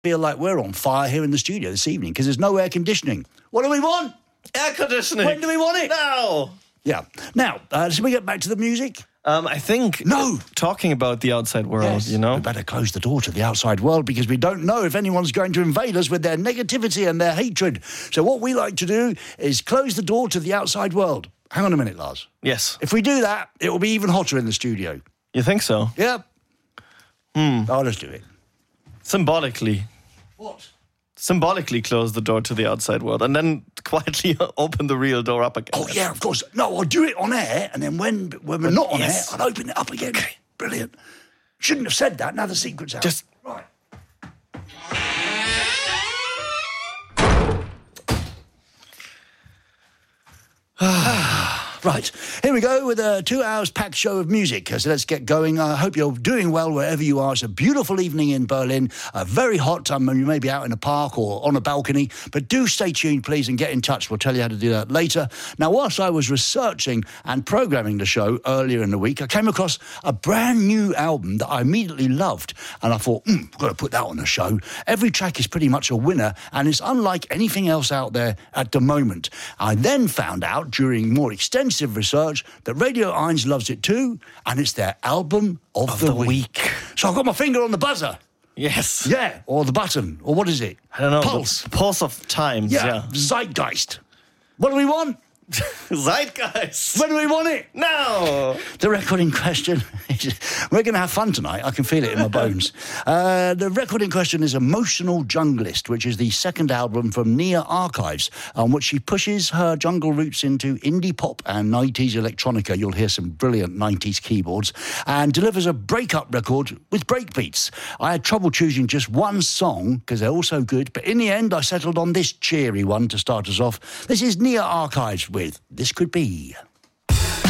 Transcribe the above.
feel like we're on fire here in the studio this evening because there's no air conditioning. What do we want? Air conditioning. When do we want it? Now. Yeah. Now, should we get back to the music? I think... No. Talking about the outside world, you know? We better close the door to the outside world because we don't know if anyone's going to invade us with their negativity and their hatred. So what we like to do is close the door to the outside world. Hang on a minute, Lars. Yes. If we do that, it will be even hotter in the studio. You think so? Yeah. Oh, let's do it. Symbolically. What? Symbolically close the door to the outside world and then quietly open the real door up again. Oh, yeah, of course. No, I'll do it on air, and then when we're not on air, I'll open it up again. Okay. Brilliant. Shouldn't have said that. Now the secret's out. Just... Right. Right, here we go with a 2 hours packed show of music. So let's get going. I hope you're doing well wherever you are. It's a beautiful evening in Berlin, very hot. You may be out in a park or on a balcony, but do stay tuned, please, and get in touch. We'll tell you how to do that later. Now, whilst I was researching and programming the show earlier in the week, I came across a brand new album that I immediately loved, and I thought, I've got to put that on the show. Every track is pretty much a winner, and it's unlike anything else out there at the moment. I then found out during more extensive research that Radio 1 loves it too, and it's their album of the week. So I've got my finger on the buzzer. Yes. Yeah, or the button, or what is it? I don't know. Pulse. Pulse of times, yeah. Zeitgeist. What do we want? Zeitgeist. When do we want it? Now. The record in question, we're going to have fun tonight. I can feel it in my bones. The record in question is Emotional Junglist, which is the second album from Nia Archives, on which she pushes her jungle roots into indie pop and 90s electronica. You'll hear some brilliant 90s keyboards, and delivers a breakup record with breakbeats. I had trouble choosing just one song because they're all so good, but in the end I settled on this cheery one to start us off. This is Nia Archives with This Could Be.